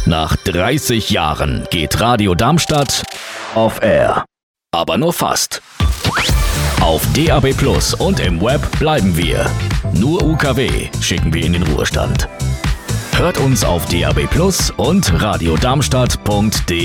Nach 30 Jahren geht Radio Darmstadt off air. Aber nur fast. Auf DAB+ und im Web bleiben wir. Nur UKW schicken wir in den Ruhestand. Hört uns auf DAB+ und radiodarmstadt.de.